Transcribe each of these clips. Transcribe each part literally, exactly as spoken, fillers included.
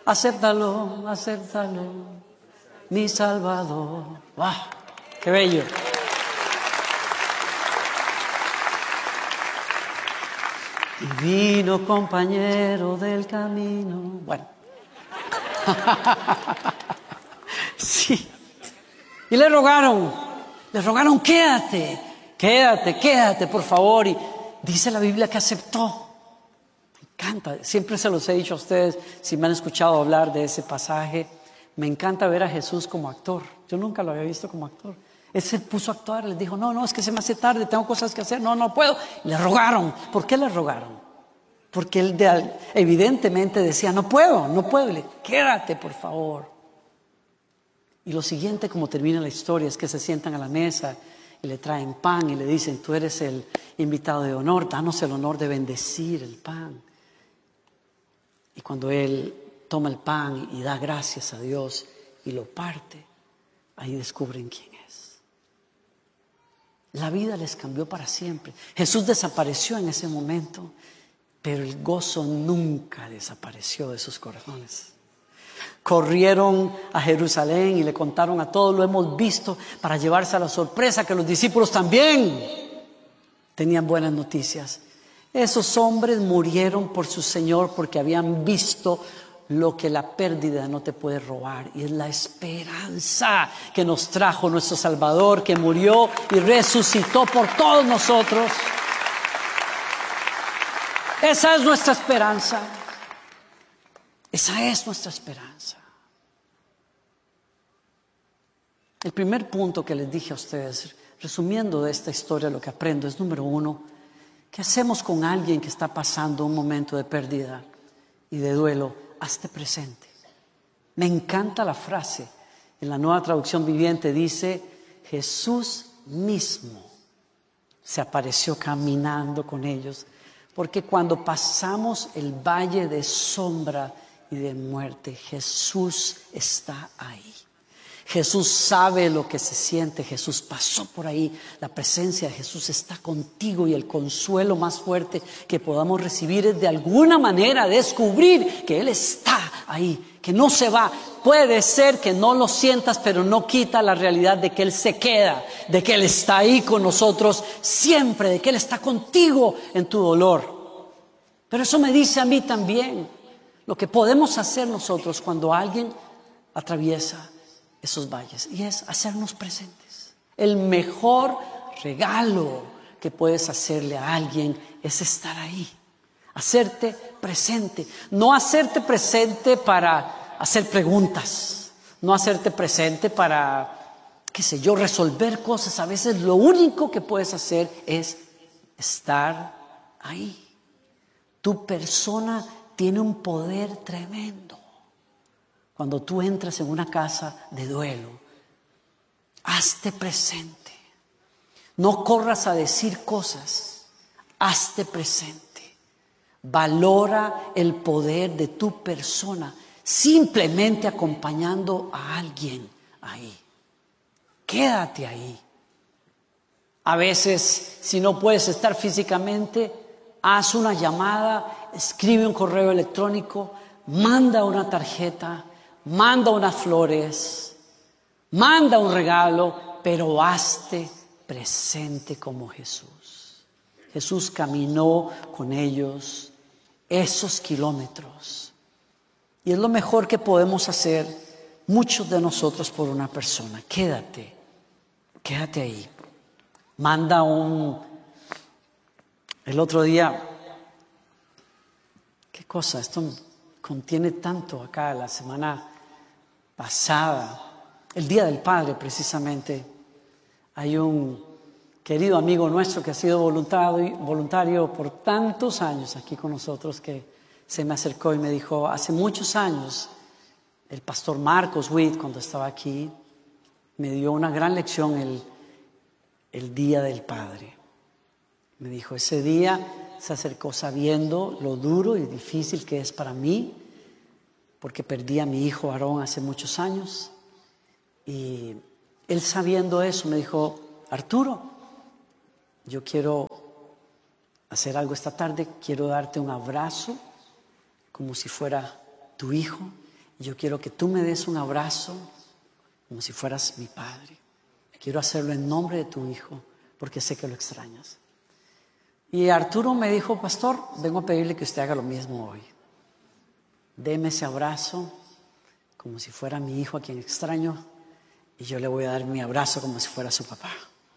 Acéptalo, acéptalo, mi Salvador. ¡Wow! ¡Qué bello! Divino compañero del camino. Bueno. Sí. Y le rogaron, le rogaron, quédate, quédate, quédate, por favor. Y dice la Biblia que aceptó. Me encanta, siempre se los he dicho a ustedes, si me han escuchado hablar de ese pasaje, me encanta ver a Jesús como actor. Yo nunca lo había visto como actor. Él se puso a actuar, les dijo, no, no, es que se me hace tarde, tengo cosas que hacer, no, no puedo. Y le rogaron. ¿Por qué le rogaron? Porque él de, evidentemente decía, no puedo, no puedo. Y le, quédate, por favor. Y lo siguiente, como termina la historia, es que se sientan a la mesa y le traen pan y le dicen, tú eres el invitado de honor, danos el honor de bendecir el pan. Y cuando él toma el pan y da gracias a Dios y lo parte, ahí descubren quién es. La vida les cambió para siempre. Jesús desapareció en ese momento, pero el gozo nunca desapareció de sus corazones. Corrieron a Jerusalén y le contaron a todos, lo hemos visto, para llevarse a la sorpresa que los discípulos también tenían buenas noticias. Esos hombres murieron por su Señor porque habían visto lo que la pérdida no te puede robar, y es la esperanza que nos trajo nuestro Salvador, que murió y resucitó por todos nosotros. Esa es nuestra esperanza. Esa es nuestra esperanza. El primer punto que les dije a ustedes, resumiendo de esta historia, lo que aprendo es, número uno, ¿qué hacemos con alguien que está pasando un momento de pérdida y de duelo? Hazte presente. Me encanta la frase. En la Nueva Traducción Viviente dice, Jesús mismo se apareció caminando con ellos. Porque cuando pasamos el valle de sombra y de muerte, Jesús está ahí. Jesús sabe lo que se siente. Jesús pasó por ahí. La presencia de Jesús está contigo, y el consuelo más fuerte que podamos recibir es de alguna manera descubrir que Él está ahí, que no se va. Puede ser que no lo sientas, pero no quita la realidad de que Él se queda, de que Él está ahí con nosotros siempre, de que Él está contigo en tu dolor. Pero eso me dice a mí también lo que podemos hacer nosotros cuando alguien atraviesa esos valles, y es hacernos presentes. El mejor regalo que puedes hacerle a alguien es estar ahí, hacerte presente. No hacerte presente para hacer preguntas, no hacerte presente para, qué sé yo, resolver cosas. A veces lo único que puedes hacer es estar ahí. Tu persona tiene un poder tremendo. Cuando tú entras en una casa de duelo, hazte presente. No corras a decir cosas, hazte presente. Valora el poder de tu persona, simplemente acompañando a alguien ahí. Quédate ahí. A veces, si no puedes estar físicamente, haz una llamada, escribe un correo electrónico, manda una tarjeta, manda unas flores, manda un regalo, pero hazte presente como Jesús. Jesús caminó con ellos esos kilómetros, y es lo mejor que podemos hacer muchos de nosotros por una persona. Quédate, quédate ahí. Manda un... El otro día, ¿qué cosa? Esto contiene tanto acá. La semana pasada, el Día del Padre precisamente, hay un querido amigo nuestro que ha sido voluntario, voluntario por tantos años aquí con nosotros, que se me acercó y me dijo, hace muchos años, el pastor Marcos Witt, cuando estaba aquí, me dio una gran lección el, el Día del Padre. Me dijo, ese día se acercó sabiendo lo duro y difícil que es para mí, porque perdí a mi hijo Aarón hace muchos años. Y él, sabiendo eso, me dijo, Arturo, yo quiero hacer algo esta tarde, quiero darte un abrazo como si fuera tu hijo, Y yo quiero que tú me des un abrazo como si fueras mi padre. Quiero hacerlo en nombre de tu hijo, porque sé que lo extrañas. Y Arturo me dijo, pastor, vengo a pedirle que usted haga lo mismo hoy. Deme ese abrazo como si fuera mi hijo a quien extraño, y yo le voy a dar mi abrazo como si fuera su papá.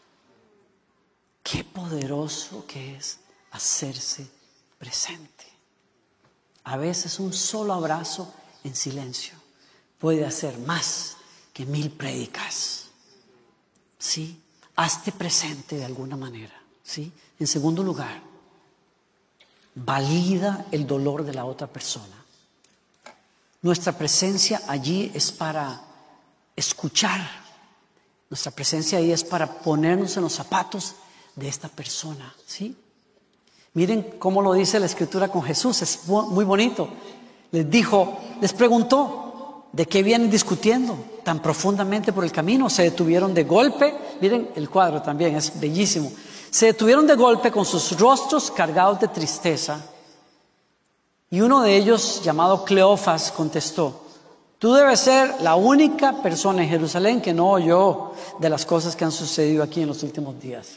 Qué poderoso que es hacerse presente. A veces un solo abrazo en silencio puede hacer más que mil prédicas. ¿Sí? Hazte presente de alguna manera. ¿Sí? En segundo lugar, valida el dolor de la otra persona. Nuestra presencia allí es para escuchar. Nuestra presencia ahí es para ponernos en los zapatos de esta persona. ¿Sí? Miren cómo lo dice la Escritura con Jesús, es muy bonito. Les dijo, les preguntó, ¿de qué vienen discutiendo tan profundamente por el camino? Se detuvieron de golpe, miren el cuadro también, es bellísimo. Se detuvieron de golpe con sus rostros cargados de tristeza. Y uno de ellos, llamado Cleofas, contestó, tú debes ser la única persona en Jerusalén que no oyó de las cosas que han sucedido aquí en los últimos días.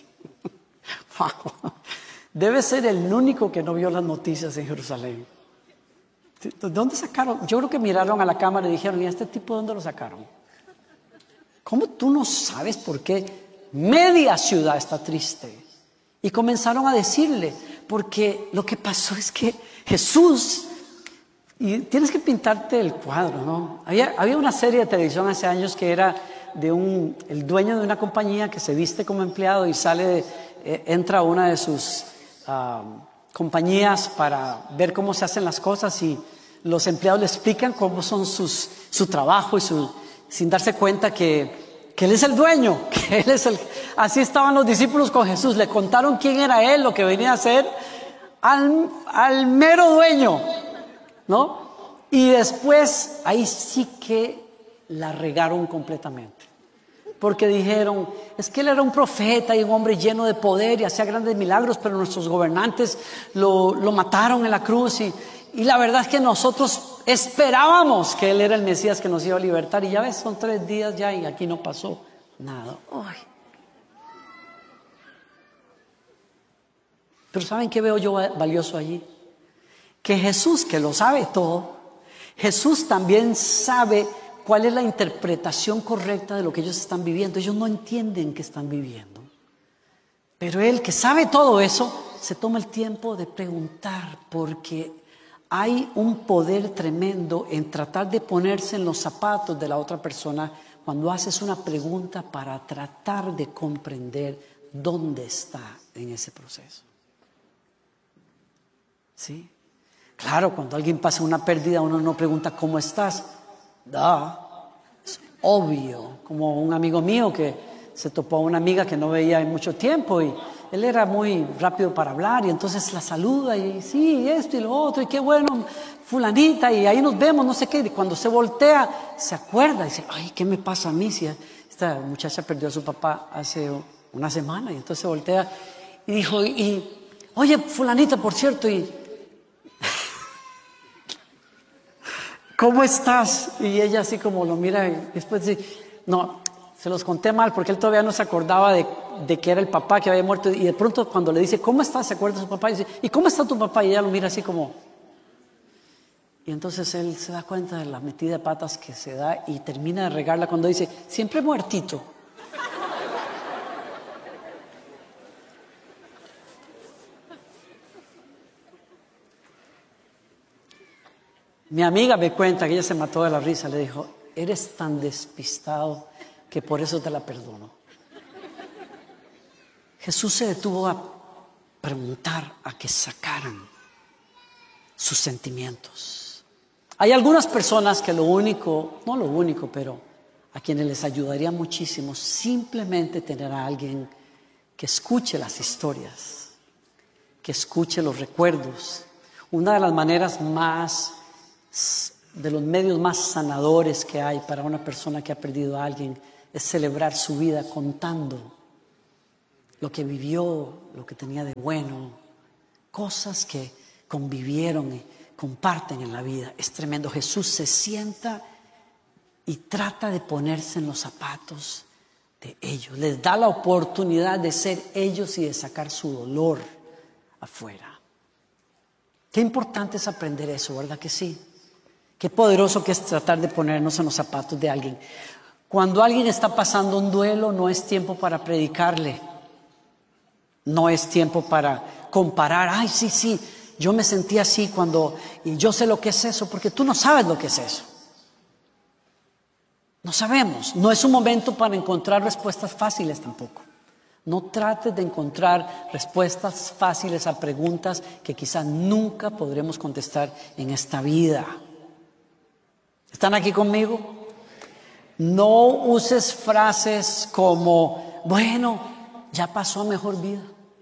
Debe ser el único que no vio las noticias en Jerusalén. ¿De dónde sacaron? Yo creo que miraron a la cámara y dijeron, ¿y a este tipo de dónde lo sacaron? ¿Cómo tú no sabes por qué media ciudad está triste? Y comenzaron a decirle, porque lo que pasó es que Jesús, y tienes que pintarte el cuadro, ¿no? Había, había una serie de televisión hace años que era de un, el dueño de una compañía que se viste como empleado y sale, de, eh, entra a una de sus uh, compañías para ver cómo se hacen las cosas y los empleados le explican cómo son sus, su trabajo y su, sin darse cuenta que, que Él es el dueño, que Él es el... Así estaban los discípulos con Jesús, le contaron quién era Él, lo que venía a hacer al, al mero dueño, ¿no? Y después ahí sí que la regaron completamente. Porque dijeron, es que Él era un profeta y un hombre lleno de poder y hacía grandes milagros, pero nuestros gobernantes lo, lo mataron en la cruz y, y la verdad es que nosotros esperábamos que Él era el Mesías que nos iba a libertar y ya ves, son tres días ya y aquí no pasó nada. Uy. Pero ¿saben qué veo yo valioso allí? Que Jesús, que lo sabe todo, Jesús también sabe cuál es la interpretación correcta de lo que ellos están viviendo. Ellos no entienden qué están viviendo. Pero Él, que sabe todo eso, se toma el tiempo de preguntar, porque hay un poder tremendo en tratar de ponerse en los zapatos de la otra persona cuando haces una pregunta para tratar de comprender dónde está en ese proceso. ¿Sí? Claro, cuando alguien pasa una pérdida, uno no pregunta ¿cómo estás? Da, es obvio. Como un amigo mío que se topó a una amiga que no veía en mucho tiempo y él era muy rápido para hablar y entonces la saluda y sí, esto y lo otro y qué bueno, fulanita, y ahí nos vemos, no sé qué. Y cuando se voltea, se acuerda y dice, ay, ¿qué me pasa a mí? Si esta muchacha perdió a su papá hace una semana, y entonces se voltea y dijo, y, oye, fulanita, por cierto, y ¿cómo estás? Y ella así como lo mira y después dice, no, se los conté mal porque él todavía no se acordaba de, de que era el papá que había muerto. Y de pronto cuando le dice, ¿cómo estás? Se acuerda de su papá y dice, ¿y cómo está tu papá? Y ella lo mira así como... Y entonces él se da cuenta de la metida de patas que se da y termina de regarla cuando dice, siempre muertito. Mi amiga me cuenta que ella se mató de la risa. Le dijo, eres tan despistado que por eso te la perdono. Jesús se detuvo a preguntar, a que sacaran sus sentimientos. Hay algunas personas que lo único, no lo único, pero a quienes les ayudaría muchísimo simplemente tener a alguien que escuche las historias, que escuche los recuerdos. Una de las maneras más, de los medios más sanadores que hay para una persona que ha perdido a alguien es celebrar su vida contando lo que vivió, lo que tenía de bueno, cosas que convivieron comparten en la vida. Es tremendo. Jesús se sienta y trata de ponerse en los zapatos de ellos. Les da la oportunidad de ser ellos y de sacar su dolor afuera. Qué importante es aprender eso, ¿verdad que sí? Qué poderoso que es tratar de ponernos en los zapatos de alguien. Cuando alguien está pasando un duelo, no es tiempo para predicarle. No es tiempo para comparar. Ay, sí, sí, yo me sentí así cuando... Y yo sé lo que es eso, porque tú no sabes lo que es eso. No sabemos. No es un momento para encontrar respuestas fáciles tampoco. No trates de encontrar respuestas fáciles a preguntas que quizás nunca podremos contestar en esta vida. ¿Están aquí conmigo? No uses frases como, bueno, ya pasó a mejor vida.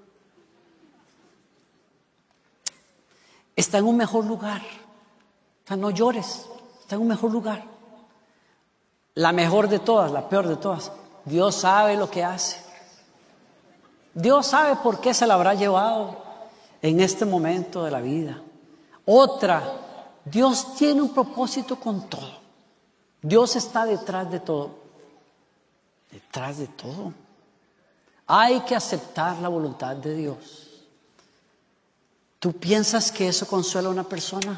Está en un mejor lugar. O sea, no llores. Está en un mejor lugar. La mejor de todas, la peor de todas. Dios sabe lo que hace. Dios sabe por qué se la habrá llevado en este momento de la vida. Otra, Dios tiene un propósito con todo. Dios está detrás de todo. Detrás de todo. Hay que aceptar la voluntad de Dios. ¿Tú piensas que eso consuela a una persona?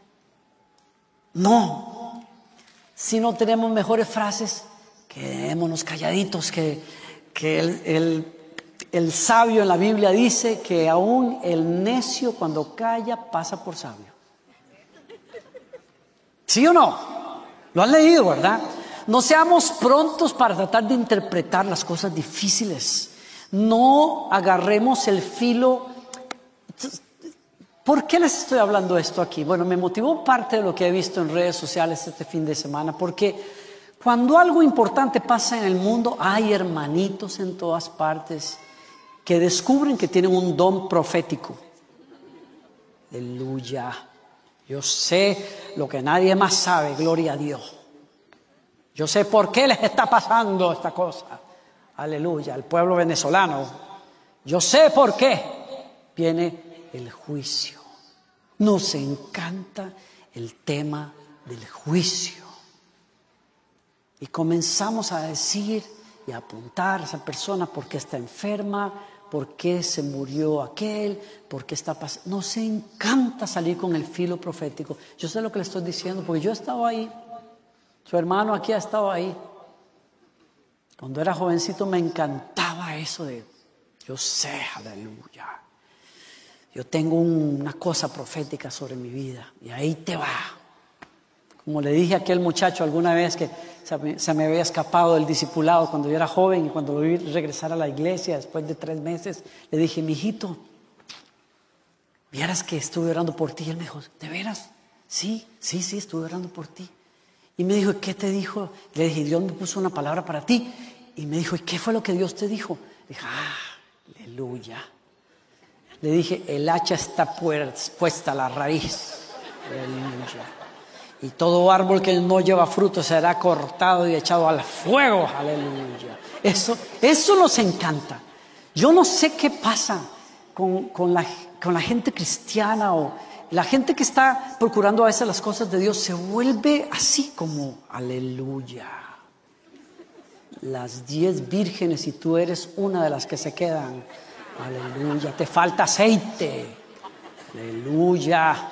No. Si no tenemos mejores frases, quedémonos calladitos, que, que el, el, el sabio en la Biblia dice que aún el necio cuando calla pasa por sabio. ¿Sí o no? Lo han leído, ¿verdad? No seamos prontos para tratar de interpretar las cosas difíciles. No agarremos el filo. ¿Por qué les estoy hablando esto aquí? Bueno, me motivó parte de lo que he visto en redes sociales este fin de semana, porque cuando algo importante pasa en el mundo, hay hermanitos en todas partes que descubren que tienen un don profético. Aleluya. Yo sé lo que nadie más sabe, gloria a Dios. Yo sé por qué les está pasando esta cosa. Aleluya, al pueblo venezolano. Yo sé por qué viene el juicio. Nos encanta el tema del juicio. Y comenzamos a decir y a apuntar a esa persona por qué está enferma, por qué se murió aquel, por qué está pasando. Nos encanta salir con el filo profético. Yo sé lo que le estoy diciendo porque yo he estado ahí. Su hermano aquí ha estado ahí. Cuando era jovencito me encantaba eso de, yo sé, aleluya. Yo tengo un, una cosa profética sobre mi vida y ahí te va. Como le dije a aquel muchacho alguna vez que se me, se me había escapado del discipulado cuando yo era joven y cuando lo vi regresar a la iglesia después de tres meses, le dije, mijito, ¿vieras que estuve orando por ti? Y él me dijo, ¿de veras? Sí, sí, sí, estuve orando por ti. Y me dijo, ¿qué te dijo? Y le dije, Dios me puso una palabra para ti. Y me dijo, ¿y qué fue lo que Dios te dijo? Le dije, ah, aleluya. Le dije, el hacha está puesta a la raíz. Aleluya. Y todo árbol que no lleva fruto será cortado y echado al fuego. Aleluya. Eso, eso nos encanta. Yo no sé qué pasa con, con, la, con la gente cristiana o la gente que está procurando a veces las cosas de Dios. Se vuelve así como, aleluya. Las diez vírgenes y tú eres una de las que se quedan. Aleluya. Te falta aceite. Aleluya.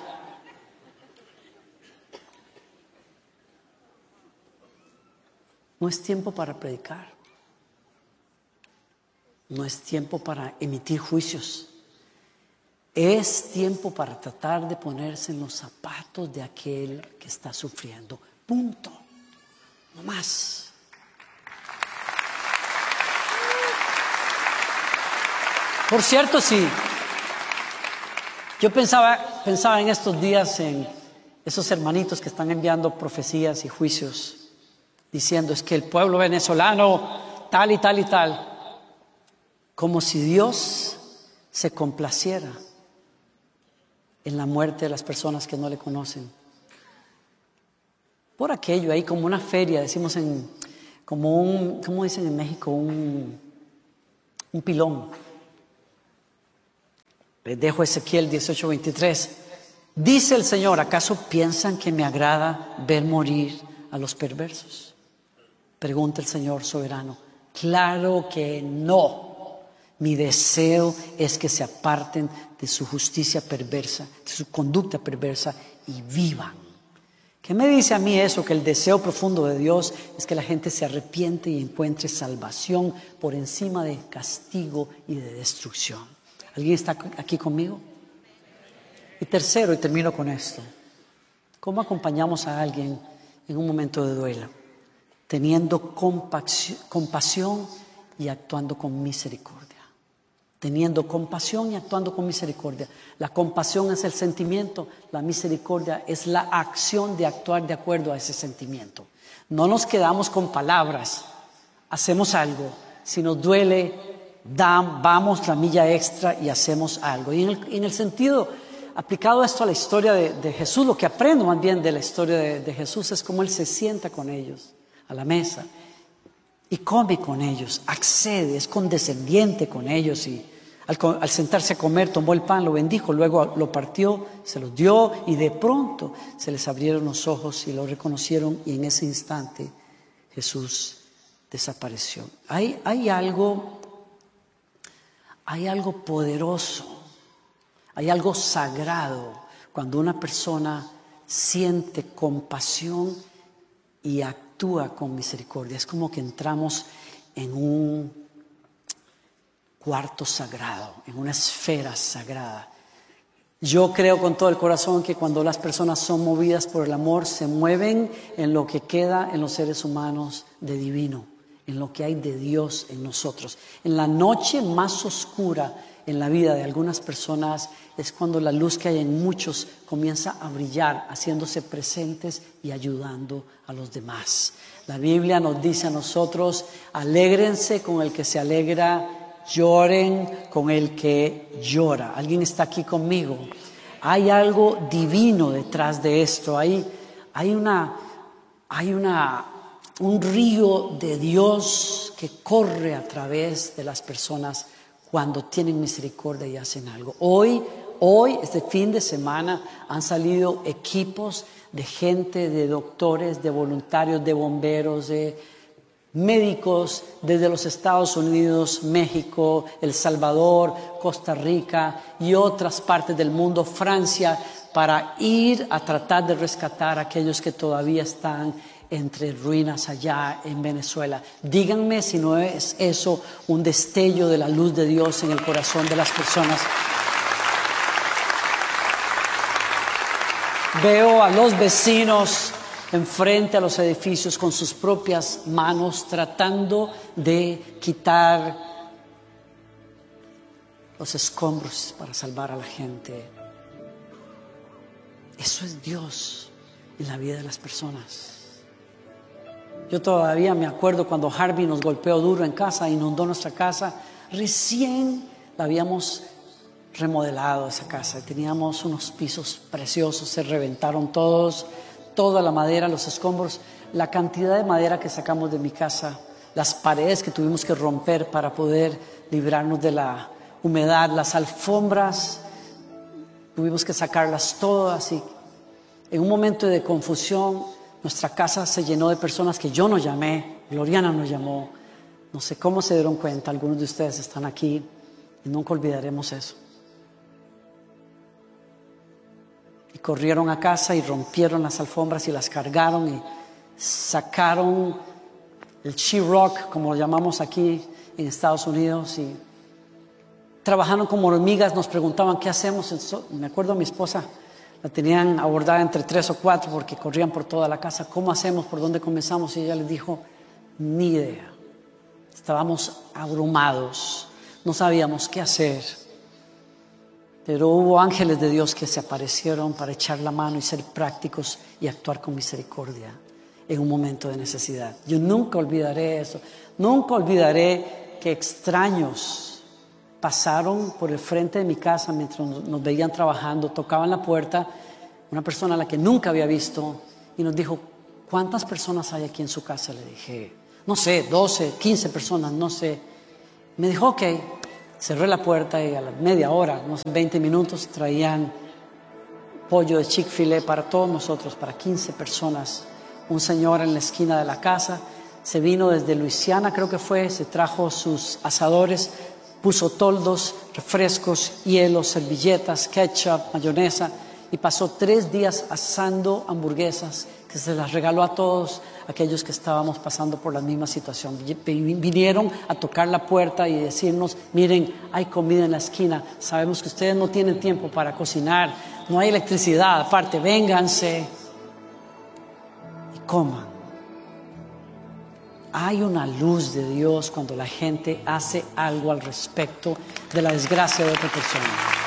No es tiempo para predicar. No es tiempo para emitir juicios. Es tiempo para tratar de ponerse en los zapatos de aquel que está sufriendo. Punto. No más. Por cierto, sí. Yo pensaba, pensaba en estos días en esos hermanitos que están enviando profecías y juicios, diciendo es que el pueblo venezolano tal y tal y tal, como si Dios se complaciera en la muerte de las personas que no le conocen. Por aquello ahí como una feria, decimos en, como un, ¿cómo dicen en México? Un, un pilón. Les dejo Ezequiel dieciocho veintitrés. Dice el Señor, ¿acaso piensan que me agrada ver morir a los perversos? Pregunta el Señor soberano. Claro que no. Mi deseo es que se aparten de su justicia perversa, de su conducta perversa y vivan. ¿Qué me dice a mí eso? Que el deseo profundo de Dios es que la gente se arrepiente y encuentre salvación por encima de castigo y de destrucción. ¿Alguien está aquí conmigo? Y tercero, y termino con esto. ¿Cómo acompañamos a alguien en un momento de duelo? Teniendo compasión y actuando con misericordia. Teniendo compasión y actuando con misericordia. La compasión es el sentimiento, la misericordia es la acción de actuar de acuerdo a ese sentimiento. No nos quedamos con palabras, hacemos algo. Si nos duele, dan, vamos la milla extra y hacemos algo. Y en el, en el sentido, aplicado esto a la historia de, de Jesús, lo que aprendo más bien de la historia de, de Jesús es cómo Él se sienta con ellos a la mesa y come con ellos, accede, es condescendiente con ellos y Al, al sentarse a comer, tomó el pan, lo bendijo, luego lo partió, se lo dio y de pronto se les abrieron los ojos y lo reconocieron y en ese instante Jesús desapareció. Hay, hay algo, hay algo poderoso, hay algo sagrado cuando una persona siente compasión y actúa con misericordia. Es como que entramos en un cuarto sagrado, en una esfera sagrada. Yo creo con todo el corazón que cuando las personas son movidas por el amor, se mueven en lo que queda en los seres humanos de divino, en lo que hay de Dios en nosotros. En la noche más oscura en la vida de algunas personas es cuando la luz que hay en muchos comienza a brillar, haciéndose presentes y ayudando a los demás. La Biblia nos dice a nosotros, alégrense con el que se alegra, lloren con el que llora. ¿Alguien está aquí conmigo? Hay algo divino detrás de esto. Hay, hay, una, hay una, un río de Dios que corre a través de las personas cuando tienen misericordia y hacen algo. Hoy, hoy, este fin de semana, han salido equipos de gente, de doctores, de voluntarios, de bomberos, de médicos desde los Estados Unidos, México, El Salvador, Costa Rica y otras partes del mundo, Francia, para ir a tratar de rescatar a aquellos que todavía están entre ruinas allá en Venezuela. Díganme si no es eso un destello de la luz de Dios en el corazón de las personas. Veo a los vecinos enfrente a los edificios con sus propias manos tratando de quitar los escombros para salvar a la gente. Eso es Dios en la vida de las personas. Yo todavía me acuerdo cuando Harvey nos golpeó duro en casa, inundó nuestra casa. Recién la habíamos remodelado esa casa. Teníamos unos pisos preciosos, se reventaron todos. Toda la madera, los escombros, la cantidad de madera que sacamos de mi casa, las paredes que tuvimos que romper para poder librarnos de la humedad, las alfombras, tuvimos que sacarlas todas y en un momento de confusión nuestra casa se llenó de personas que yo no llamé, Gloriana nos llamó, no sé cómo se dieron cuenta, algunos de ustedes están aquí y nunca olvidaremos eso. Y corrieron a casa y rompieron las alfombras y las cargaron y sacaron el sheetrock, como lo llamamos aquí en Estados Unidos, y trabajaron como hormigas, nos preguntaban qué hacemos. Me acuerdo a mi esposa, la tenían abordada entre tres o cuatro porque corrían por toda la casa. ¿Cómo hacemos? ¿Por dónde comenzamos? Y ella les dijo, ni idea. Estábamos abrumados, no sabíamos qué hacer. Pero hubo ángeles de Dios que se aparecieron para echar la mano y ser prácticos y actuar con misericordia en un momento de necesidad. Yo nunca olvidaré eso. Nunca olvidaré que extraños pasaron por el frente de mi casa mientras nos veían trabajando, tocaban la puerta, una persona a la que nunca había visto y nos dijo, ¿cuántas personas hay aquí en su casa? Le dije, no sé, doce, quince personas, no sé. Me dijo, ok. Cerré la puerta y a la media hora, no sé, veinte minutos, traían pollo de Chick-fil-A para todos nosotros, para quince personas. Un señor en la esquina de la casa se vino desde Luisiana, creo que fue, se trajo sus asadores, puso toldos, refrescos, hielos, servilletas, ketchup, mayonesa y pasó tres días asando hamburguesas que se las regaló a todos aquellos que estábamos pasando por la misma situación. Vinieron a tocar la puerta y decirnos, miren, hay comida en la esquina, sabemos que ustedes no tienen tiempo para cocinar, no hay electricidad, aparte, vénganse y coman. Hay una luz de Dios cuando la gente hace algo al respecto de la desgracia de otra persona.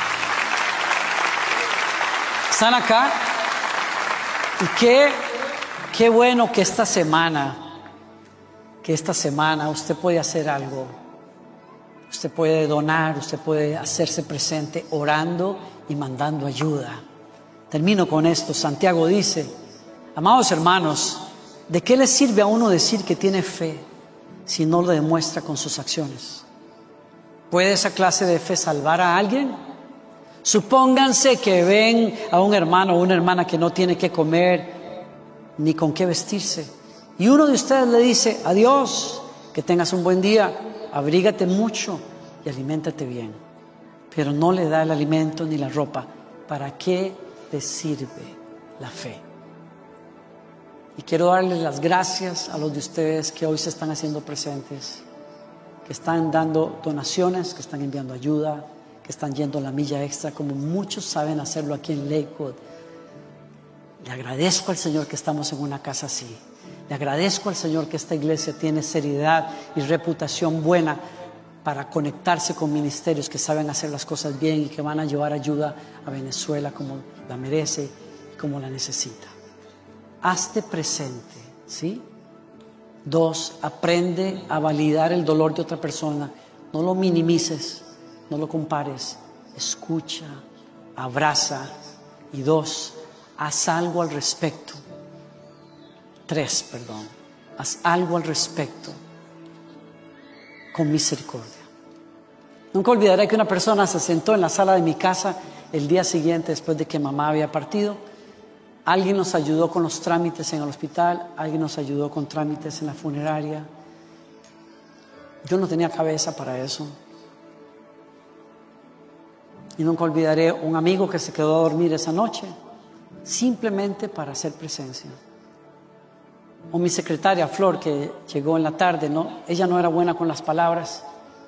¿Están acá? Y qué, qué bueno que esta semana, que esta semana usted puede hacer algo. Usted puede donar, usted puede hacerse presente orando y mandando ayuda. Termino con esto. Santiago dice, amados hermanos, ¿de qué le sirve a uno decir que tiene fe si no lo demuestra con sus acciones? ¿Puede esa clase de fe salvar a alguien? Supónganse que ven a un hermano o una hermana que no tiene qué comer ni con qué vestirse. Y uno de ustedes le dice, adiós, que tengas un buen día, abrígate mucho y aliméntate bien. Pero no le da el alimento ni la ropa. ¿Para qué le sirve la fe? Y quiero darles las gracias a los de ustedes que hoy se están haciendo presentes, que están dando donaciones, que están enviando ayuda, que están yendo la milla extra, como muchos saben hacerlo aquí en Lakewood. Le agradezco al Señor que estamos en una casa así. Le agradezco al Señor que esta iglesia tiene seriedad y reputación buena para conectarse con ministerios que saben hacer las cosas bien y que van a llevar ayuda a Venezuela como la merece y como la necesita. Hazte presente, ¿sí? Dos, aprende a validar el dolor de otra persona. No lo minimices, no lo compares. Escucha, abraza. Y dos, haz algo al respecto. Tres, perdón. Haz algo al respecto con misericordia. Nunca olvidaré que una persona se sentó en la sala de mi casa el día siguiente después de que mamá había partido. Alguien nos ayudó con los trámites en el hospital, alguien nos ayudó con trámites en la funeraria. Yo no tenía cabeza para eso. Y nunca olvidaré un amigo que se quedó a dormir esa noche, simplemente para hacer presencia. O mi secretaria Flor, que llegó en la tarde, ¿no? Ella no era buena con las palabras,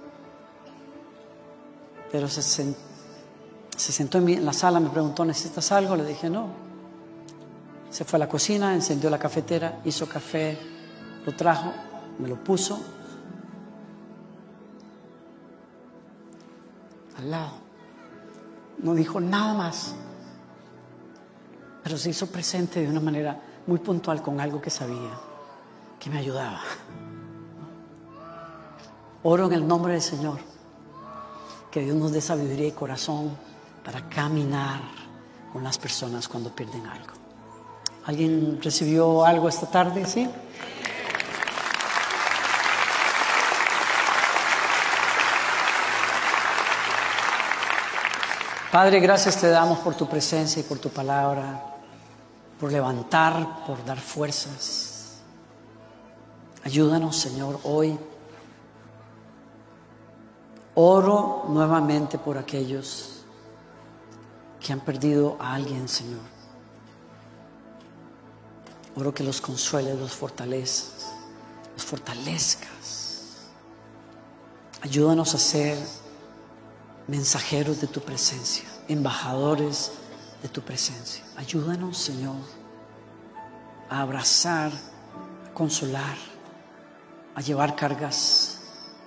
pero se, sent, se sentó en, mi, en la sala, me preguntó, ¿necesitas algo? Le dije, no. Se fue a la cocina, encendió la cafetera, hizo café, lo trajo, me lo puso al lado. No dijo nada más, pero se hizo presente de una manera muy puntual con algo que sabía, que me ayudaba. Oro en el nombre del Señor, que Dios nos dé sabiduría y corazón para caminar con las personas cuando pierden algo. ¿Alguien recibió algo esta tarde? ¿Sí? Padre, gracias te damos por tu presencia y por tu palabra, por levantar, por dar fuerzas. Ayúdanos, Señor, hoy. Oro nuevamente por aquellos que han perdido a alguien, Señor. Oro que los consueles, los fortalezcas, los fortalezcas. Ayúdanos a ser mensajeros de tu presencia, embajadores de tu presencia. Ayúdanos, Señor, a abrazar, a consolar, a llevar cargas,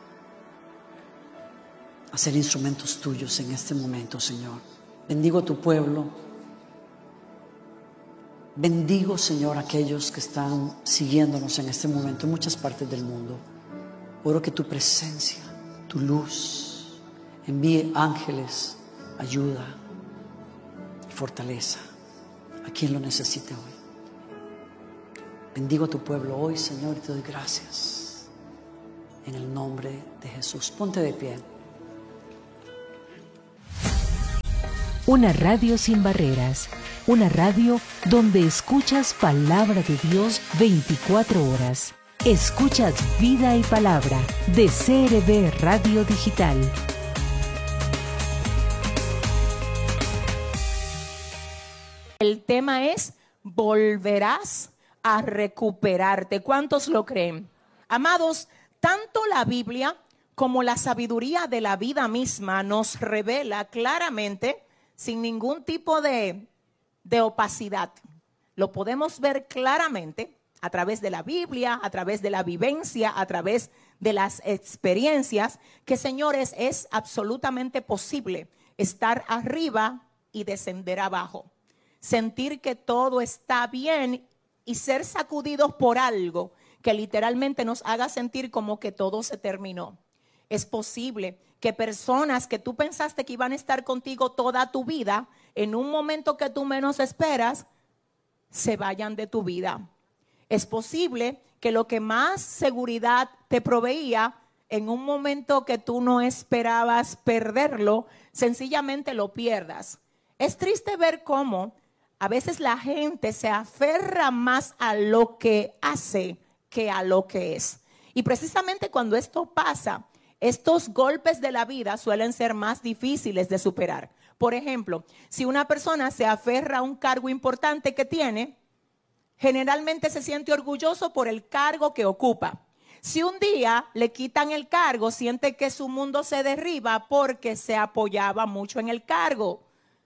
a ser instrumentos tuyos en este momento, Señor. Bendigo a tu pueblo. Bendigo, Señor, a aquellos que están siguiéndonos en este momento en muchas partes del mundo. Oro que tu presencia, tu luz, envíe ángeles, ayuda y fortaleza a quien lo necesite hoy. Bendigo a tu pueblo hoy, Señor, y te doy gracias en el nombre de Jesús. Ponte de pie. Una radio sin barreras, una radio donde escuchas palabra de Dios veinticuatro horas. Escuchas Vida y Palabra de C R B Radio Digital. El tema es: volverás a recuperarte. ¿Cuántos lo creen? Amados, tanto la Biblia como la sabiduría de la vida misma nos revela claramente, sin ningún tipo de, de opacidad. Lo podemos ver claramente a través de la Biblia, a través de la vivencia, a través de las experiencias, que, señores, es absolutamente posible estar arriba y descender abajo. Sentir que todo está bien y ser sacudidos por algo que literalmente nos haga sentir como que todo se terminó. Es posible que personas que tú pensaste que iban a estar contigo toda tu vida, en un momento que tú menos esperas, se vayan de tu vida. Es posible que lo que más seguridad te proveía, en un momento que tú no esperabas perderlo, sencillamente lo pierdas. Es triste ver cómo a veces la gente se aferra más a lo que hace que a lo que es. Y precisamente cuando esto pasa, estos golpes de la vida suelen ser más difíciles de superar. Por ejemplo, si una persona se aferra a un cargo importante que tiene, generalmente se siente orgulloso por el cargo que ocupa. Si un día le quitan el cargo, siente que su mundo se derriba porque se apoyaba mucho en el cargo.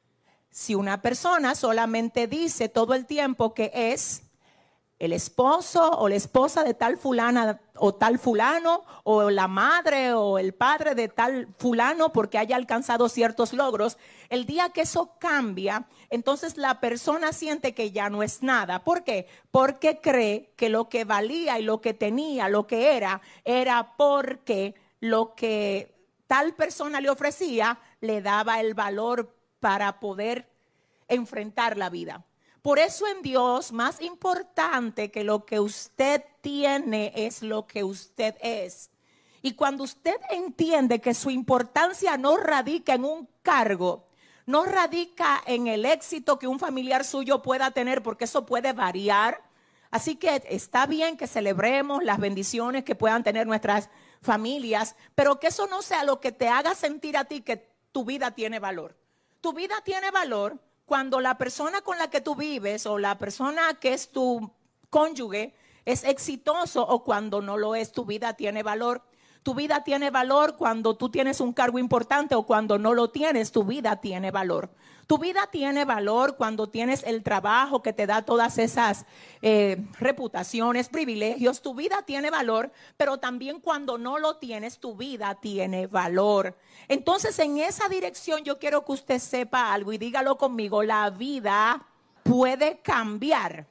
Si una persona solamente dice todo el tiempo que es el esposo o la esposa de tal fulana o tal fulano, o la madre o el padre de tal fulano porque haya alcanzado ciertos logros, el día que eso cambia, entonces la persona siente que ya no es nada. ¿Por qué? Porque cree que lo que valía y lo que tenía, lo que era, era porque lo que tal persona le ofrecía le daba el valor para poder enfrentar la vida. Por eso en Dios, más importante que lo que usted tiene es lo que usted es. Y cuando usted entiende que su importancia no radica en un cargo, no radica en el éxito que un familiar suyo pueda tener, porque eso puede variar. Así que está bien que celebremos las bendiciones que puedan tener nuestras familias, pero que eso no sea lo que te haga sentir a ti que tu vida tiene valor. Tu vida tiene valor cuando la persona con la que tú vives o la persona que es tu cónyuge es exitoso, o cuando no lo es. Tu vida tiene valor. Tu vida tiene valor cuando tú tienes un cargo importante, o cuando no lo tienes, tu vida tiene valor. Tu vida tiene valor cuando tienes el trabajo que te da todas esas eh, reputaciones, privilegios. Tu vida tiene valor, pero también cuando no lo tienes, tu vida tiene valor. Entonces, en esa dirección yo quiero que usted sepa algo y dígalo conmigo: la vida puede cambiar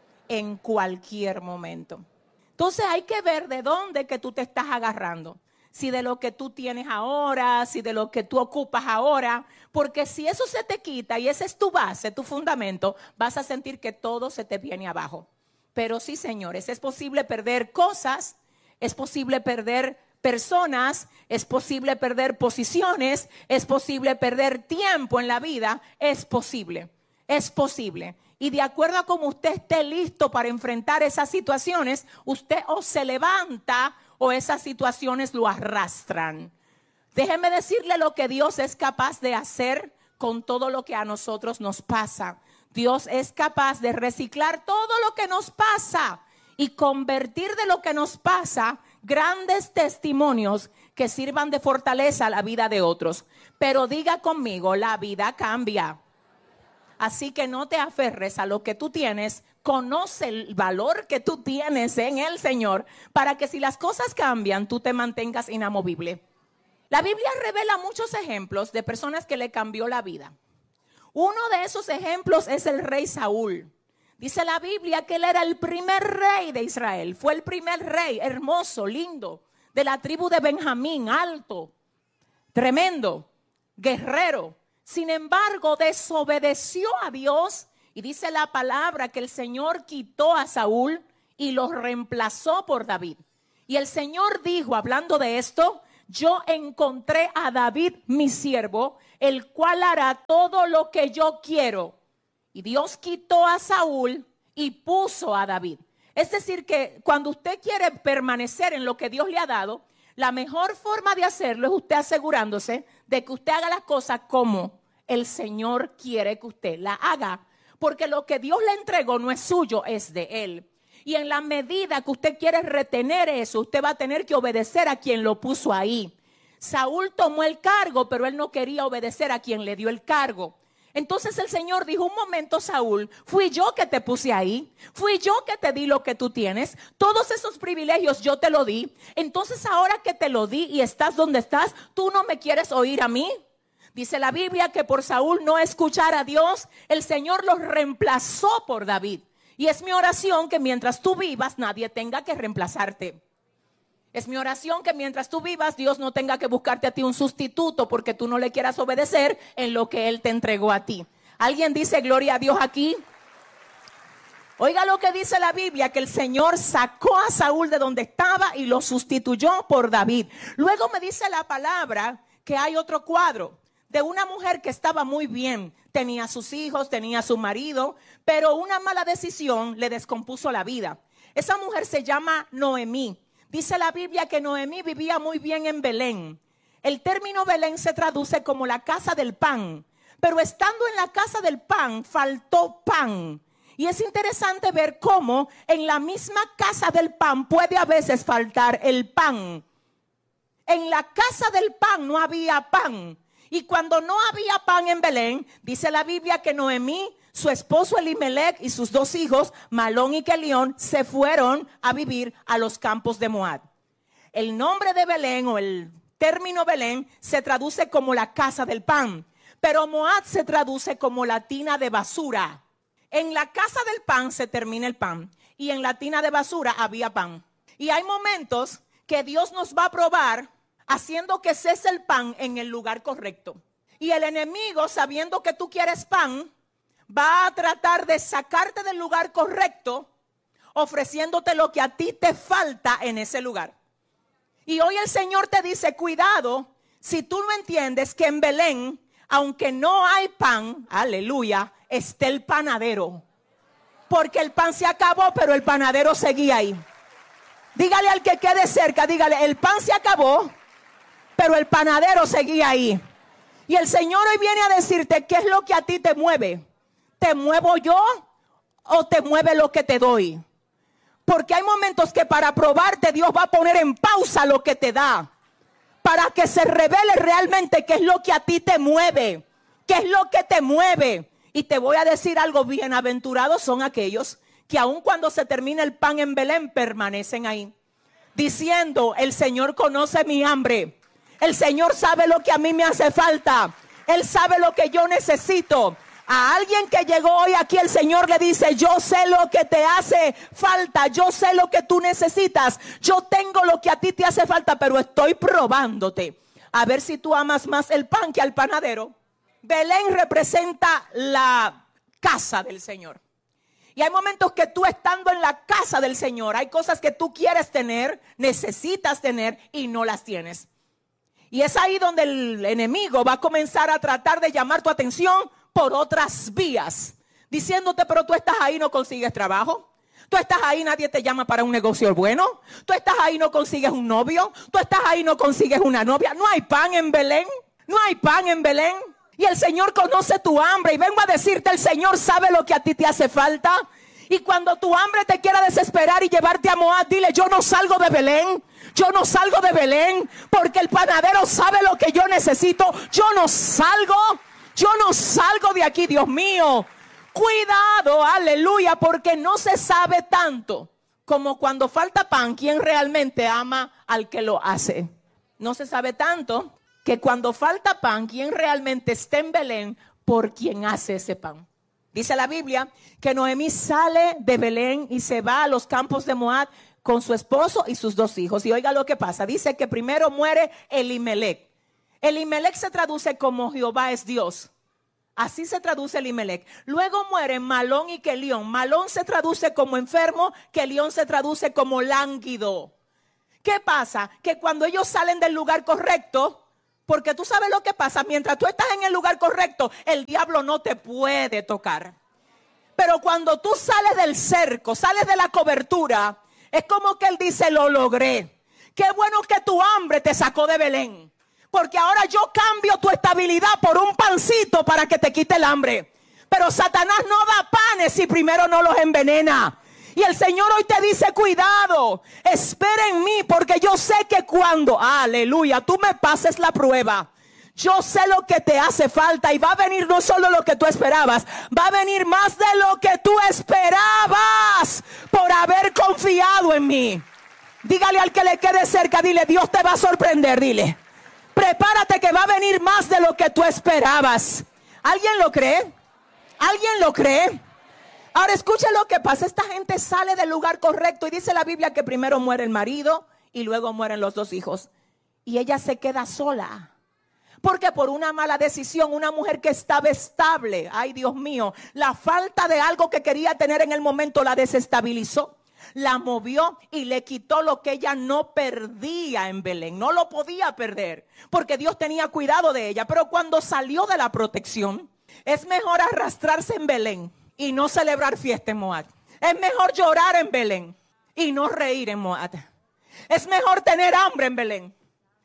en cualquier momento. Entonces hay que ver de dónde que tú te estás agarrando. Si de lo que tú tienes ahora, si de lo que tú ocupas ahora, porque si eso se te quita y esa es tu base, tu fundamento, vas a sentir que todo se te viene abajo. Pero sí, señores, es posible perder cosas, es posible perder personas, es posible perder posiciones, es posible perder tiempo en la vida, es posible, es posible. Y de acuerdo a cómo usted esté listo para enfrentar esas situaciones, usted o se levanta o esas situaciones lo arrastran. Déjeme decirle lo que Dios es capaz de hacer con todo lo que a nosotros nos pasa. Dios es capaz de reciclar todo lo que nos pasa y convertir de lo que nos pasa grandes testimonios que sirvan de fortaleza a la vida de otros. Pero diga conmigo: la vida cambia. Así que no te aferres a lo que tú tienes, conoce el valor que tú tienes en el Señor, para que si las cosas cambian, tú te mantengas inamovible. La Biblia revela muchos ejemplos de personas que le cambió la vida. Uno de esos ejemplos es el rey Saúl. Dice la Biblia que él era el primer rey de Israel. Fue el primer rey, hermoso, lindo, de la tribu de Benjamín, alto, tremendo, guerrero. Sin embargo, desobedeció a Dios, y dice la palabra que el Señor quitó a Saúl y lo reemplazó por David. Y el Señor dijo, hablando de esto: yo encontré a David mi siervo, el cual hará todo lo que yo quiero. Y Dios quitó a Saúl y puso a David. Es decir que cuando usted quiere permanecer en lo que Dios le ha dado, la mejor forma de hacerlo es usted asegurándose de que usted haga las cosas como el Señor quiere que usted la haga. Porque lo que Dios le entregó no es suyo, es de Él. Y en la medida que usted quiere retener eso, usted va a tener que obedecer a quien lo puso ahí. Saúl tomó el cargo, pero él no quería obedecer a quien le dio el cargo. Entonces el Señor dijo, un momento, Saúl, fui yo que te puse ahí, fui yo que te di lo que tú tienes, todos esos privilegios yo te lo di. Entonces ahora que te lo di y estás donde estás, ¿tú no me quieres oír a mí? Dice la Biblia que por Saúl no escuchar a Dios, el Señor los reemplazó por David. Y es mi oración que mientras tú vivas, nadie tenga que reemplazarte. Es mi oración que mientras tú vivas, Dios no tenga que buscarte a ti un sustituto porque tú no le quieras obedecer en lo que Él te entregó a ti. ¿Alguien dice gloria a Dios aquí? Oiga lo que dice la Biblia, que el Señor sacó a Saúl de donde estaba y lo sustituyó por David. Luego me dice la palabra que hay otro cuadro de una mujer que estaba muy bien. Tenía sus hijos, tenía su marido, pero una mala decisión le descompuso la vida. Esa mujer se llama Noemí. Dice la Biblia que Noemí vivía muy bien en Belén. El término Belén se traduce como la casa del pan. Pero estando en la casa del pan, faltó pan. Y es interesante ver cómo en la misma casa del pan puede a veces faltar el pan. En la casa del pan no había pan. Y cuando no había pan en Belén, dice la Biblia que Noemí, su esposo Elimelec y sus dos hijos, Malón y Kelión, se fueron a vivir a los campos de Moab. El nombre de Belén o el término Belén se traduce como la casa del pan, pero Moab se traduce como la tina de basura. En la casa del pan se termina el pan y en la tina de basura había pan. Y hay momentos que Dios nos va a probar haciendo que cese el pan en el lugar correcto. Y el enemigo, sabiendo que tú quieres pan, va a tratar de sacarte del lugar correcto, ofreciéndote lo que a ti te falta en ese lugar. Y hoy el Señor te dice, cuidado, si tú no entiendes que en Belén, aunque no hay pan, aleluya, está el panadero. Porque el pan se acabó, pero el panadero seguía ahí. Dígale al que quede cerca, dígale, el pan se acabó, pero el panadero seguía ahí. Y el Señor hoy viene a decirte, ¿qué es lo que a ti te mueve? ¿Te muevo yo o te mueve lo que te doy? Porque hay momentos que para probarte Dios va a poner en pausa lo que te da, para que se revele realmente qué es lo que a ti te mueve, qué es lo que te mueve. Y te voy a decir algo, bienaventurados son aquellos que aun cuando se termina el pan en Belén permanecen ahí, diciendo, el Señor conoce mi hambre, el Señor sabe lo que a mí me hace falta, Él sabe lo que yo necesito. A alguien que llegó hoy aquí, el Señor le dice, yo sé lo que te hace falta, yo sé lo que tú necesitas, yo tengo lo que a ti te hace falta, pero estoy probándote a ver si tú amas más el pan que al panadero. Belén representa la casa del Señor. Y hay momentos que tú estando en la casa del Señor, hay cosas que tú quieres tener, necesitas tener y no las tienes. Y es ahí donde el enemigo va a comenzar a tratar de llamar tu atención por otras vías, diciéndote, pero tú estás ahí, no consigues trabajo. Tú estás ahí, nadie te llama para un negocio bueno. Tú estás ahí, no consigues un novio. Tú estás ahí, no consigues una novia. No hay pan en Belén. No hay pan en Belén. Y el Señor conoce tu hambre. Y vengo a decirte, el Señor sabe lo que a ti te hace falta. Y cuando tu hambre te quiera desesperar y llevarte a Moab, dile, yo no salgo de Belén. Yo no salgo de Belén porque el panadero sabe lo que yo necesito. Yo no salgo. Yo no salgo de aquí, Dios mío. Cuidado, aleluya, porque no se sabe tanto como cuando falta pan, quién realmente ama al que lo hace. No se sabe tanto que cuando falta pan, quién realmente está en Belén por quien hace ese pan. Dice la Biblia que Noemí sale de Belén y se va a los campos de Moab con su esposo y sus dos hijos. Y oiga lo que pasa. Dice que primero muere Elimelec. Elimelec se traduce como Jehová es Dios. Así se traduce Elimelec. Luego mueren Malón y Kelión. Malón se traduce como enfermo, Kelión se traduce como lánguido. ¿Qué pasa? Que cuando ellos salen del lugar correcto, porque tú sabes lo que pasa, mientras tú estás en el lugar correcto, el diablo no te puede tocar. Pero cuando tú sales del cerco, sales de la cobertura, es como que él dice, lo logré. Qué bueno que tu hambre te sacó de Belén, porque ahora yo cambio tu estabilidad por un pancito para que te quite el hambre. Pero Satanás no da panes si primero no los envenena. Y el Señor hoy te dice, cuidado, espera en mí, porque yo sé que cuando, aleluya, tú me pases la prueba, yo sé lo que te hace falta y va a venir no solo lo que tú esperabas, va a venir más de lo que tú esperabas por haber confiado en mí. Dígale al que le quede cerca, dile, Dios te va a sorprender, dile. Prepárate que va a venir más de lo que tú esperabas. ¿Alguien lo cree? ¿Alguien lo cree? Ahora escucha lo que pasa. Esta gente sale del lugar correcto y dice la Biblia que primero muere el marido y luego mueren los dos hijos. Y ella se queda sola. Porque por una mala decisión, una mujer que estaba estable, ay Dios mío, la falta de algo que quería tener en el momento la desestabilizó, la movió y le quitó lo que ella no perdía en Belén. No lo podía perder porque Dios tenía cuidado de ella. Pero cuando salió de la protección, es mejor arrastrarse en Belén y no celebrar fiesta en Moab. Es mejor llorar en Belén y no reír en Moab. Es mejor tener hambre en Belén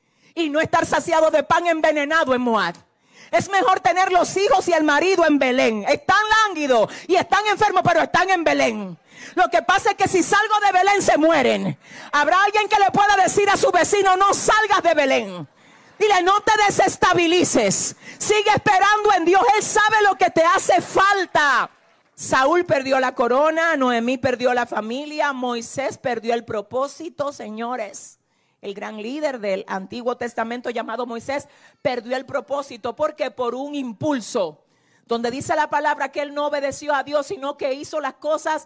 y no estar saciado de pan envenenado en Moab. Es mejor tener los hijos y el marido en Belén. Están lánguidos y están enfermos, pero están en Belén. Lo que pasa es que si salgo de Belén se mueren. Habrá alguien que le pueda decir a su vecino, no salgas de Belén. Dile, no te desestabilices. Sigue esperando en Dios. Él sabe lo que te hace falta. Saúl perdió la corona, Noemí perdió la familia, Moisés perdió el propósito, señores. El gran líder del Antiguo Testamento llamado Moisés perdió el propósito porque por un impulso, donde dice la palabra que él no obedeció a Dios, sino que hizo las cosas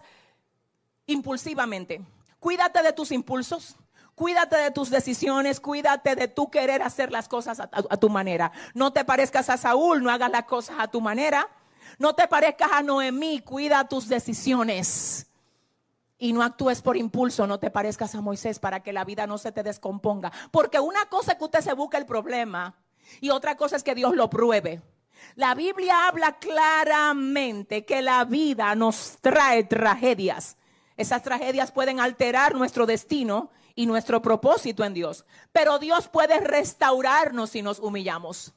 impulsivamente. Cuídate de tus impulsos, cuídate de tus decisiones, cuídate de tu querer hacer las cosas a, a, a tu manera. No te parezcas a Saúl, no hagas las cosas a tu manera. No te parezcas a Noemí, cuida tus decisiones. Y no actúes por impulso, no te parezcas a Moisés para que la vida no se te descomponga. Porque una cosa es que usted se busque el problema y otra cosa es que Dios lo pruebe. La Biblia habla claramente que la vida nos trae tragedias. Esas tragedias pueden alterar nuestro destino y nuestro propósito en Dios. Pero Dios puede restaurarnos si nos humillamos.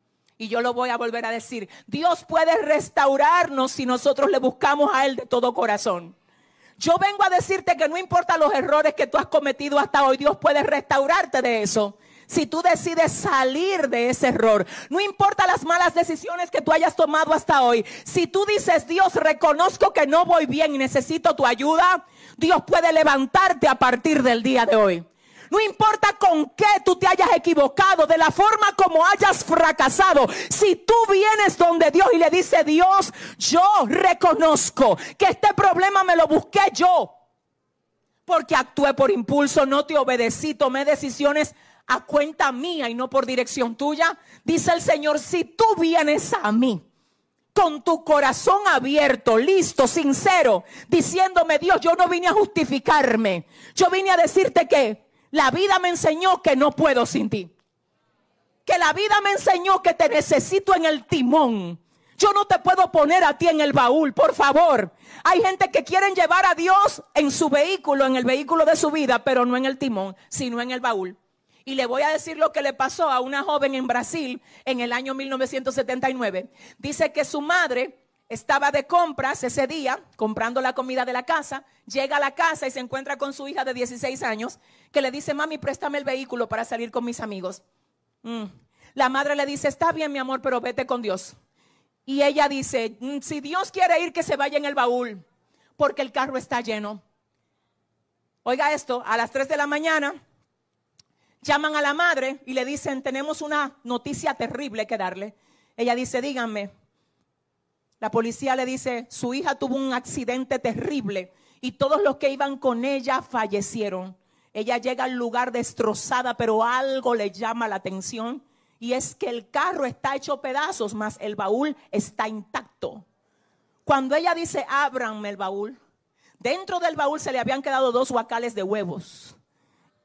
Y yo lo voy a volver a decir. Dios puede restaurarnos si nosotros le buscamos a Él de todo corazón. Yo vengo a decirte que no importa los errores que tú has cometido hasta hoy, Dios puede restaurarte de eso. Si tú decides salir de ese error, no importa las malas decisiones que tú hayas tomado hasta hoy. Si tú dices, Dios, reconozco que no voy bien y necesito tu ayuda, Dios puede levantarte a partir del día de hoy. No importa con qué tú te hayas equivocado, de la forma como hayas fracasado. Si tú vienes donde Dios y le dices, Dios, yo reconozco que este problema me lo busqué yo. Porque actué por impulso, no te obedecí, tomé decisiones a cuenta mía y no por dirección tuya. Dice el Señor, si tú vienes a mí con tu corazón abierto, listo, sincero, diciéndome, Dios, yo no vine a justificarme. Yo vine a decirte que la vida me enseñó que no puedo sin ti. Que la vida me enseñó que te necesito en el timón. Yo no te puedo poner a ti en el baúl, por favor. Hay gente que quieren llevar a Dios en su vehículo, en el vehículo de su vida, pero no en el timón, sino en el baúl. Y le voy a decir lo que le pasó a una joven en Brasil en el año mil novecientos setenta y nueve. Dice que su madre estaba de compras ese día, comprando la comida de la casa. Llega a la casa y se encuentra con su hija de dieciséis años, que le dice, mami, préstame el vehículo para salir con mis amigos. Mm. La madre le dice, está bien, mi amor, pero vete con Dios. Y ella dice, mm, si Dios quiere ir, que se vaya en el baúl, porque el carro está lleno. Oiga esto, a las tres de la mañana llaman a la madre y le dicen, tenemos una noticia terrible que darle. Ella dice, díganme. La policía le dice, su hija tuvo un accidente terrible y todos los que iban con ella fallecieron. Ella llega al lugar destrozada, pero algo le llama la atención y es que el carro está hecho pedazos, mas el baúl está intacto. Cuando ella dice, ábranme el baúl, dentro del baúl se le habían quedado dos guacales de huevos.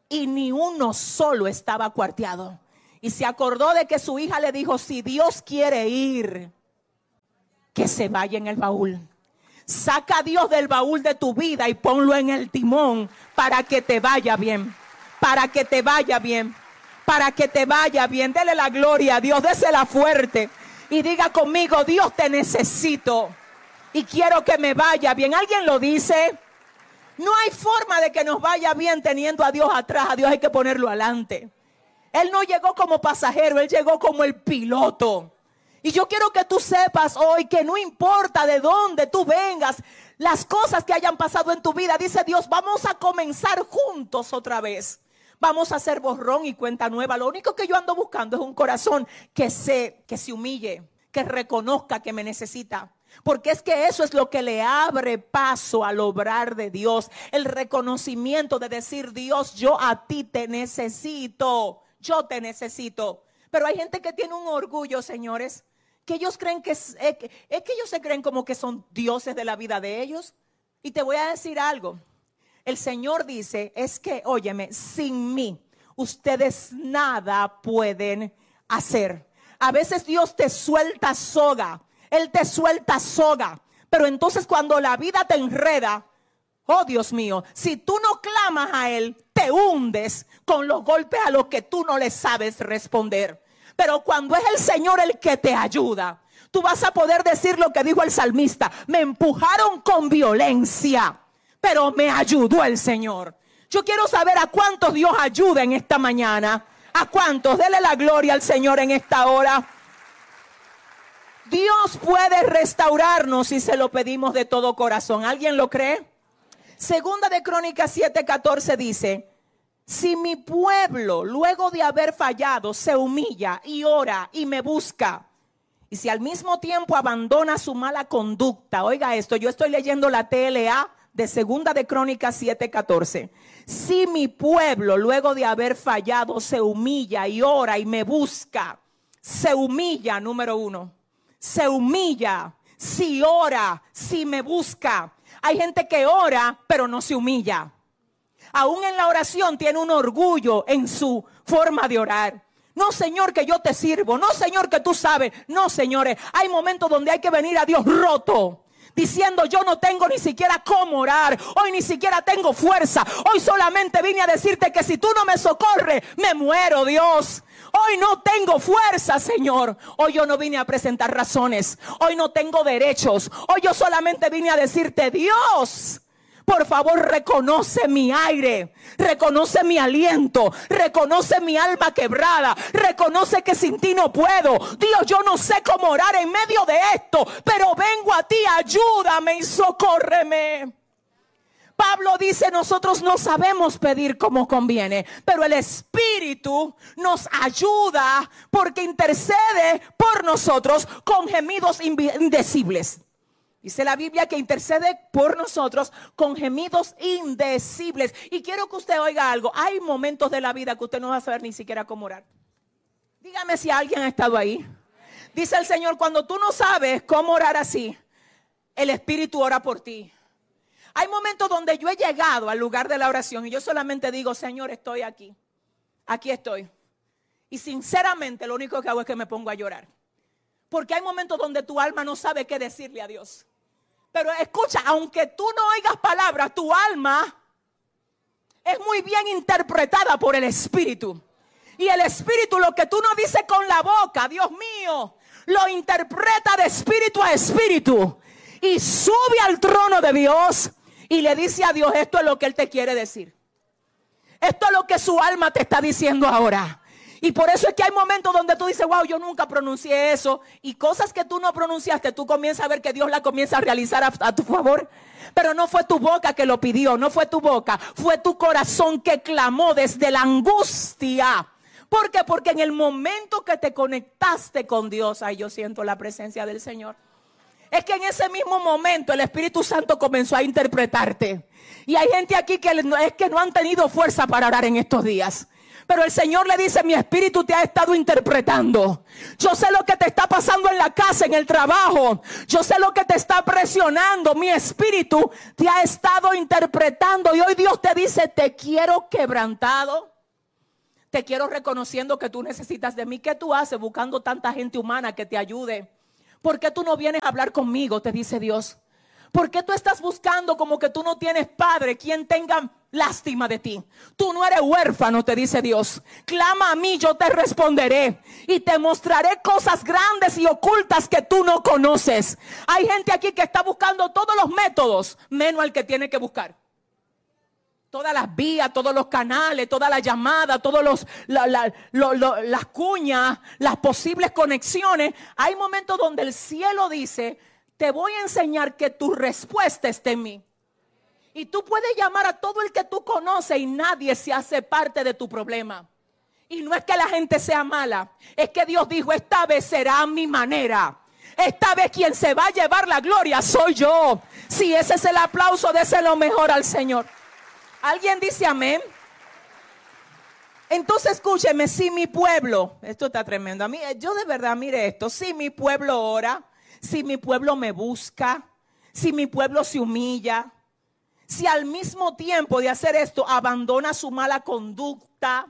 y ni uno solo estaba cuarteado. Y se acordó de que su hija le dijo, si Dios quiere ir, que se vaya en el baúl. Saca a Dios del baúl de tu vida y ponlo en el timón para que te vaya bien. Para que te vaya bien. Para que te vaya bien. Dele la gloria a Dios, désela fuerte. Y diga conmigo, Dios, te necesito. Y quiero que me vaya bien. ¿Alguien lo dice? No hay forma de que nos vaya bien teniendo a Dios atrás. A Dios hay que ponerlo adelante. Él no llegó como pasajero, Él llegó como el piloto. Y yo quiero que tú sepas hoy que no importa de dónde tú vengas, las cosas que hayan pasado en tu vida, dice Dios, vamos a comenzar juntos otra vez. Vamos a hacer borrón y cuenta nueva. Lo único que yo ando buscando es un corazón que se, que se humille, que reconozca que me necesita. Porque es que eso es lo que le abre paso al obrar de Dios. El reconocimiento de decir, Dios, yo a ti te necesito. Yo te necesito. Pero hay gente que tiene un orgullo, señores, que ellos creen que es, es, es que ellos se creen como que son dioses de la vida de ellos. Y te voy a decir algo. El Señor dice, es que, óyeme, sin mí ustedes nada pueden hacer. A veces Dios te suelta soga. Él te suelta soga. Pero entonces cuando la vida te enreda, oh Dios mío, si tú no clamas a Él, te hundes con los golpes a los que tú no le sabes responder. Pero cuando es el Señor el que te ayuda, tú vas a poder decir lo que dijo el salmista. Me empujaron con violencia, pero me ayudó el Señor. Yo quiero saber a cuántos Dios ayuda en esta mañana. A cuántos, dele la gloria al Señor en esta hora. Dios puede restaurarnos si se lo pedimos de todo corazón. ¿Alguien lo cree? Segunda de Crónicas siete catorce dice, si mi pueblo luego de haber fallado se humilla y ora y me busca, y si al mismo tiempo abandona su mala conducta, oiga esto, yo estoy leyendo la T L A de Segunda de Crónicas siete catorce. Si mi pueblo luego de haber fallado se humilla y ora y me busca, se humilla, número uno, se humilla, si ora, si me busca. Hay gente que ora pero no se humilla. Aún en la oración tiene un orgullo en su forma de orar. No, Señor, que yo te sirvo. No, Señor, que tú sabes. No, señores, hay momentos donde hay que venir a Dios roto, diciendo, yo no tengo ni siquiera cómo orar. Hoy ni siquiera tengo fuerza. Hoy solamente vine a decirte que si tú no me socorres, me muero, Dios. Hoy no tengo fuerza, Señor. Hoy yo no vine a presentar razones. Hoy no tengo derechos. Hoy yo solamente vine a decirte, Dios, por favor, reconoce mi aire, reconoce mi aliento, reconoce mi alma quebrada, reconoce que sin ti no puedo. Dios, yo no sé cómo orar en medio de esto, pero vengo a ti, ayúdame y socórreme. Pablo dice, nosotros no sabemos pedir como conviene, pero el Espíritu nos ayuda porque intercede por nosotros con gemidos indecibles. Dice la Biblia que intercede por nosotros con gemidos indecibles. Y quiero que usted oiga algo. Hay momentos de la vida que usted no va a saber ni siquiera cómo orar. Dígame si alguien ha estado ahí. Dice el Señor, cuando tú no sabes cómo orar así, el Espíritu ora por ti. Hay momentos donde yo he llegado al lugar de la oración y yo solamente digo, Señor, estoy aquí. Aquí estoy. Y sinceramente lo único que hago es que me pongo a llorar. Porque hay momentos donde tu alma no sabe qué decirle a Dios. Pero escucha, aunque tú no oigas palabras, tu alma es muy bien interpretada por el Espíritu. Y el Espíritu, lo que tú no dices con la boca, Dios mío, lo interpreta de espíritu a espíritu. Y sube al trono de Dios y le dice a Dios, esto es lo que Él te quiere decir. Esto es lo que su alma te está diciendo ahora. Y por eso es que hay momentos donde tú dices, wow, yo nunca pronuncié eso. Y cosas que tú no pronunciaste, tú comienzas a ver que Dios la comienza a realizar a, a tu favor. Pero no fue tu boca que lo pidió, no fue tu boca. Fue tu corazón que clamó desde la angustia. ¿Por qué? Porque en el momento que te conectaste con Dios, ay, yo siento la presencia del Señor. Es que en ese mismo momento el Espíritu Santo comenzó a interpretarte. Y hay gente aquí que es que no han tenido fuerza para orar en estos días. Pero el Señor le dice: mi espíritu te ha estado interpretando. Yo sé lo que te está pasando en la casa, en el trabajo. Yo sé lo que te está presionando. Mi espíritu te ha estado interpretando. Y hoy Dios te dice: te quiero quebrantado. Te quiero reconociendo que tú necesitas de mí. ¿Qué tú haces buscando tanta gente humana que te ayude? ¿Por qué tú no vienes a hablar conmigo? Te dice Dios. ¿Por qué tú estás buscando como que tú no tienes padre quien tenga lástima de ti? Tú no eres huérfano, te dice Dios. Clama a mí, yo te responderé y te mostraré cosas grandes y ocultas que tú no conoces. Hay gente aquí que está buscando todos los métodos, menos el que tiene que buscar. Todas las vías, todos los canales, todas las llamadas, todos los la, la, lo, lo, las cuñas, las posibles conexiones. Hay momentos donde el cielo dice: te voy a enseñar que tu respuesta esté en mí. Y tú puedes llamar a todo el que tú conoces y nadie se hace parte de tu problema. Y no es que la gente sea mala, es que Dios dijo: esta vez será a mi manera. Esta vez quien se va a llevar la gloria soy yo. Si ese es el aplauso, déselo mejor al Señor. ¿Alguien dice amén? Entonces escúcheme, si mi pueblo, esto está tremendo, a mí, yo de verdad, mire esto, si mi pueblo ora, si mi pueblo me busca, si mi pueblo se humilla, si al mismo tiempo de hacer esto abandona su mala conducta,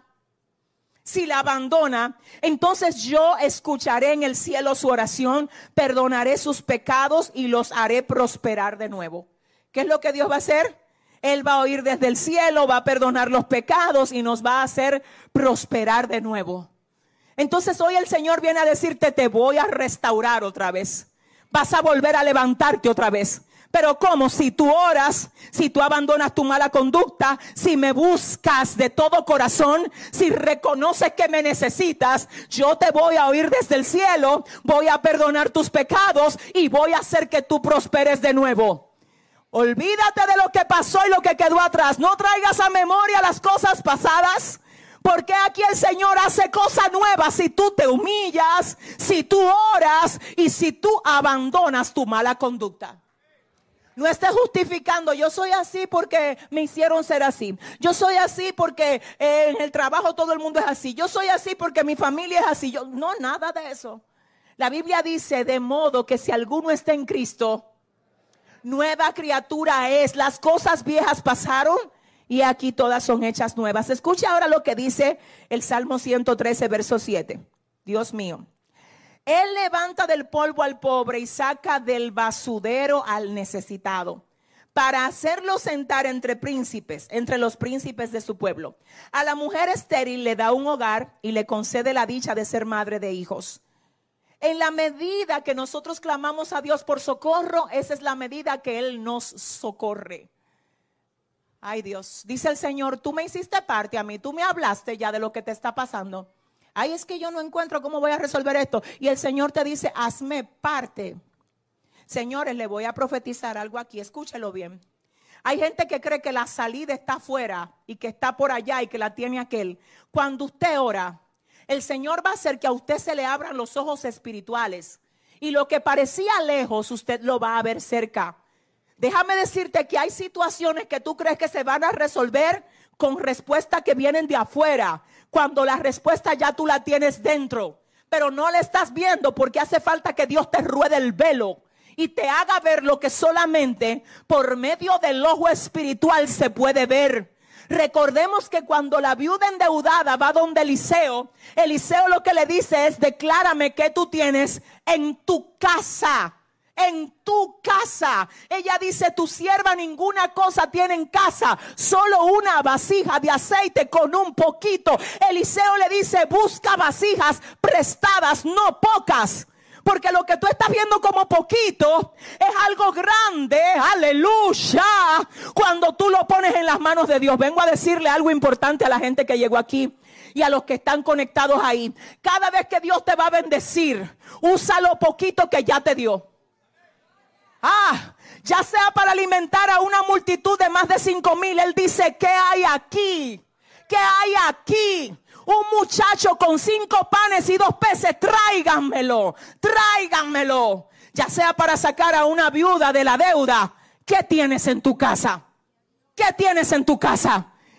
si la abandona, entonces yo escucharé en el cielo su oración, perdonaré sus pecados y los haré prosperar de nuevo. ¿Qué es lo que Dios va a hacer? Él va a oír desde el cielo, va a perdonar los pecados y nos va a hacer prosperar de nuevo. Entonces hoy el Señor viene a decirte: te voy a restaurar otra vez. Vas a volver a levantarte otra vez. Pero ¿cómo? Si tú oras, si tú abandonas tu mala conducta, si me buscas de todo corazón, si reconoces que me necesitas, yo te voy a oír desde el cielo, voy a perdonar tus pecados y voy a hacer que tú prosperes de nuevo. Olvídate de lo que pasó y lo que quedó atrás. No traigas a memoria las cosas pasadas, porque aquí el Señor hace cosas nuevas si tú te humillas, si tú oras y si tú abandonas tu mala conducta. No estés justificando: yo soy así porque me hicieron ser así. Yo soy así porque eh, en el trabajo todo el mundo es así. Yo soy así porque mi familia es así. Yo, no, nada de eso. La Biblia dice: de modo que si alguno está en Cristo, nueva criatura es. Las cosas viejas pasaron y aquí todas son hechas nuevas. Escucha ahora lo que dice el Salmo ciento trece, verso siete. Dios mío. Él levanta del polvo al pobre y saca del basurero al necesitado, para hacerlo sentar entre príncipes, entre los príncipes de su pueblo. A la mujer estéril le da un hogar y le concede la dicha de ser madre de hijos. En la medida que nosotros clamamos a Dios por socorro, esa es la medida que Él nos socorre. Ay, Dios, dice el Señor: tú me hiciste parte a mí, tú me hablaste ya de lo que te está pasando. Ay, es que yo no encuentro cómo voy a resolver esto. Y el Señor te dice: hazme parte. Señores, le voy a profetizar algo aquí, escúchelo bien. Hay gente que cree que la salida está afuera y que está por allá y que la tiene aquel. Cuando usted ora, el Señor va a hacer que a usted se le abran los ojos espirituales. Y lo que parecía lejos, usted lo va a ver cerca. Déjame decirte que hay situaciones que tú crees que se van a resolver con respuestas que vienen de afuera, cuando la respuesta ya tú la tienes dentro. Pero no la estás viendo porque hace falta que Dios te ruede el velo y te haga ver lo que solamente por medio del ojo espiritual se puede ver. Recordemos que cuando la viuda endeudada va donde Eliseo, Eliseo lo que le dice es: declárame qué tú tienes en tu casa. En tu casa. Ella dice: tu sierva ninguna cosa tiene en casa, solo una vasija de aceite con un poquito. Eliseo le dice: busca vasijas prestadas, no pocas. Porque lo que tú estás viendo como poquito es algo grande, aleluya, cuando tú lo pones en las manos de Dios. Vengo a decirle algo importante a la gente que llegó aquí y a los que están conectados ahí. Cada vez que Dios te va a bendecir, usa lo poquito que ya te dio. Ah, ya sea para alimentar a una multitud de más de cinco mil. Él dice: ¿qué hay aquí? ¿Qué hay aquí? Un muchacho con cinco panes y dos peces, tráiganmelo, tráiganmelo. Ya sea para sacar a una viuda de la deuda. ¿Qué tienes en tu casa? ¿Qué tienes en tu casa?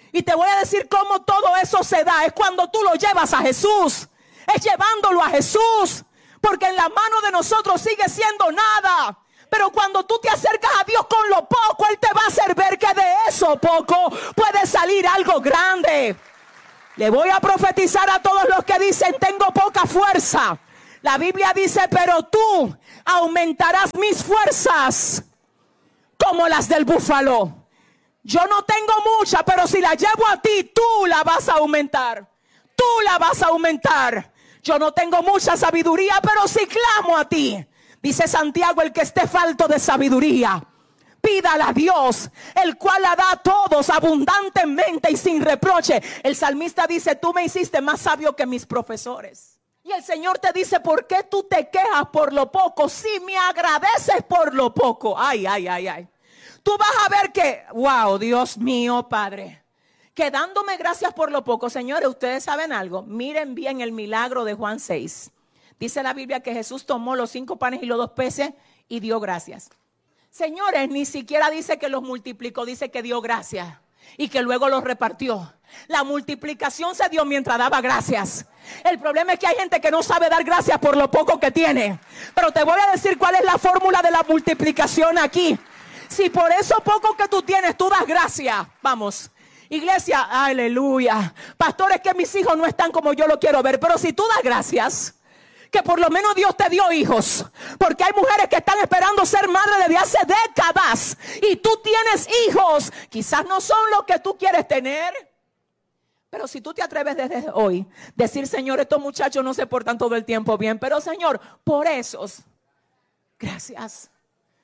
Y te voy a decir cómo todo eso se da. Es cuando tú lo llevas a Jesús. Es llevándolo a Jesús. Porque en la mano de nosotros sigue siendo nada. Pero cuando tú te acercas a Dios con lo poco, Él te va a hacer ver que de eso poco puede salir algo grande. Le voy a profetizar a todos los que dicen tengo poca fuerza. La Biblia dice, pero tú aumentarás mis fuerzas como las del búfalo. Yo no tengo mucha, pero si la llevo a ti, tú la vas a aumentar. Tú la vas a aumentar. Yo no tengo mucha sabiduría, pero si clamo a ti, dice Santiago, el que esté falto de sabiduría, pídala a Dios, el cual la da a todos abundantemente y sin reproche. El salmista dice, tú me hiciste más sabio que mis profesores. Y el Señor te dice, ¿por qué tú te quejas por lo poco? Si me agradeces por lo poco. Ay, ay, ay, ay. Tú vas a ver que, wow, Dios mío, Padre, que dándome gracias por lo poco. Señores, ustedes saben algo. Miren bien el milagro de Juan seis. Dice la Biblia que Jesús tomó los cinco panes y los dos peces y dio gracias. Señores, ni siquiera dice que los multiplicó, dice que dio gracias y que luego los repartió. La multiplicación se dio mientras daba gracias. El problema es que hay gente que no sabe dar gracias por lo poco que tiene. Pero te voy a decir cuál es la fórmula de la multiplicación aquí. Si por eso poco que tú tienes tú das gracias, vamos, iglesia, aleluya. Pastores, que mis hijos no están como yo lo quiero ver, pero si tú das gracias que por lo menos Dios te dio hijos, porque hay mujeres que están esperando ser madre desde hace décadas y tú tienes hijos, quizás no son lo que tú quieres tener, pero si tú te atreves desde hoy decir, Señor, estos muchachos no se portan todo el tiempo bien, pero Señor, por esos, gracias.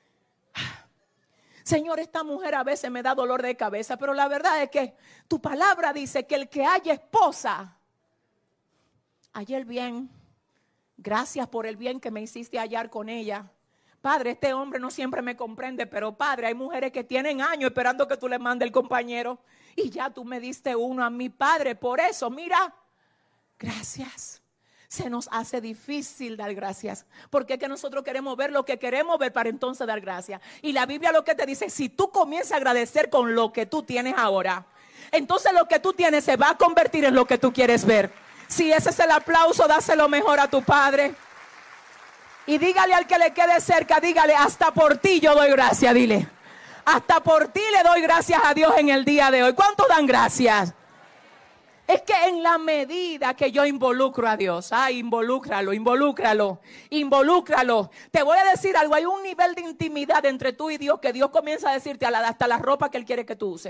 Señor, esta mujer a veces me da dolor de cabeza, pero la verdad es que tu palabra dice que el que haya esposa, haya el bien. Gracias por el bien que me hiciste hallar con ella. Padre, este hombre no siempre me comprende, pero Padre, hay mujeres que tienen años esperando que tú les mandes el compañero. Y ya tú me diste uno a mi Padre. Por eso, mira, gracias. Se nos hace difícil dar gracias, porque es que nosotros queremos ver lo que queremos ver para entonces dar gracias. Y la Biblia lo que te dice, si tú comienzas a agradecer con lo que tú tienes ahora, entonces lo que tú tienes se va a convertir en lo que tú quieres ver. Si ese es el aplauso, dáselo mejor a tu Padre. Y dígale al que le quede cerca, dígale, hasta por ti yo doy gracias, dile. Hasta por ti le doy gracias a Dios en el día de hoy. ¿Cuántos dan gracias? Es que en la medida que yo involucro a Dios, ay, involúcralo, involúcralo, involúcralo. Te voy a decir algo, hay un nivel de intimidad entre tú y Dios que Dios comienza a decirte hasta la ropa que Él quiere que tú uses.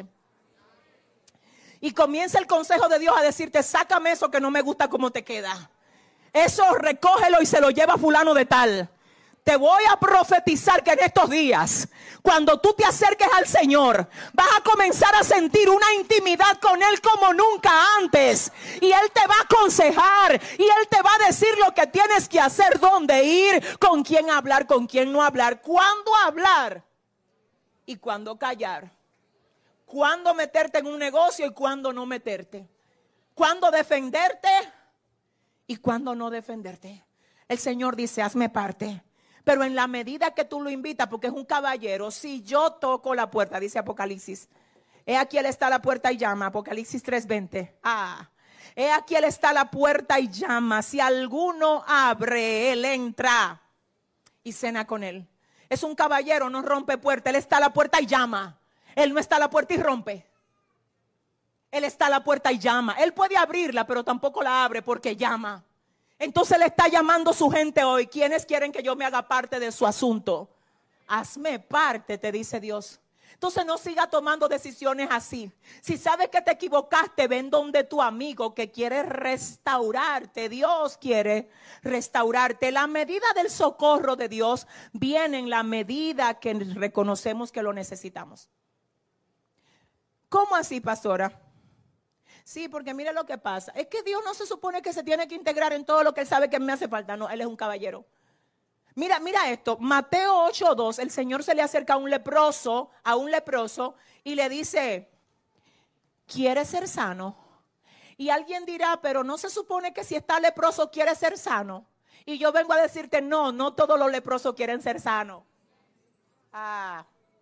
Y comienza el consejo de Dios a decirte, sácame eso que no me gusta cómo te queda. Eso recógelo y se lo lleva fulano de tal. Te voy a profetizar que en estos días, cuando tú te acerques al Señor, vas a comenzar a sentir una intimidad con Él como nunca antes. Y Él te va a aconsejar y Él te va a decir lo que tienes que hacer, dónde ir, con quién hablar, con quién no hablar, cuándo hablar y cuándo callar. Cuándo meterte en un negocio y cuándo no meterte. Cuándo defenderte y cuándo no defenderte. El Señor dice, hazme parte. Pero en la medida que tú lo invitas, porque es un caballero, si yo toco la puerta, dice Apocalipsis. He aquí Él está a la puerta y llama, Apocalipsis tres veinte. Ah, he aquí Él está a la puerta y llama. Si alguno abre, Él entra y cena con Él. Es un caballero, no rompe puerta. Él está a la puerta y llama. Él no está a la puerta y rompe. Él está a la puerta y llama. Él puede abrirla, pero tampoco la abre porque llama. Entonces le está llamando su gente hoy. ¿Quiénes quieren que yo me haga parte de su asunto? Hazme parte, te dice Dios. Entonces no siga tomando decisiones así. Si sabes que te equivocaste, ven donde tu amigo que quiere restaurarte. Dios quiere restaurarte. La medida del socorro de Dios viene en la medida que reconocemos que lo necesitamos. ¿Cómo así, pastora? Sí, porque mire lo que pasa. Es que Dios no se supone que se tiene que integrar en todo lo que Él sabe que me hace falta. No, Él es un caballero. Mira, mira esto. Mateo ocho dos, el Señor se le acerca a un leproso, a un leproso, y le dice, ¿quieres ser sano? Y alguien dirá, pero no se supone que si está leproso quiere ser sano. Y yo vengo a decirte, no, no todos los leprosos quieren ser sanos. Ah.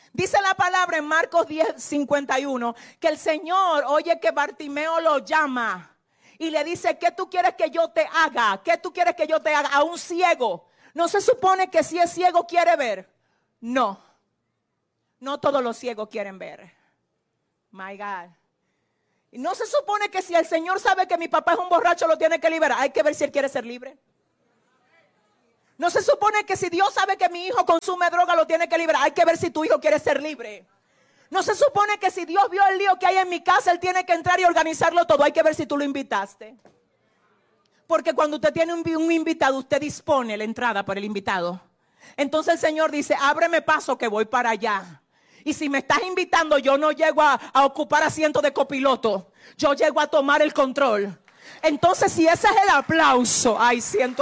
Dice la palabra en Marcos diez, cincuenta y uno, que el Señor oye que Bartimeo lo llama y le dice, ¿qué tú quieres que yo te haga? ¿Qué tú quieres que yo te haga? A un ciego. ¿No se supone que si es ciego quiere ver? No. No todos los ciegos quieren ver. My God. ¿No se supone que si el Señor sabe que mi papá es un borracho lo tiene que liberar? Hay que ver si él quiere ser libre. ¿No se supone que si Dios sabe que mi hijo consume droga lo tiene que liberar? Hay que ver si tu hijo quiere ser libre. ¿No se supone que si Dios vio el lío que hay en mi casa, él tiene que entrar y organizarlo todo? Hay que ver si tú lo invitaste. Porque cuando usted tiene un, un invitado, usted dispone la entrada para el invitado. Entonces el Señor dice, ábreme paso que voy para allá. Y si me estás invitando, yo no llego a, a ocupar asiento de copiloto. Yo llego a tomar el control. Entonces si ese es el aplauso, ay, siento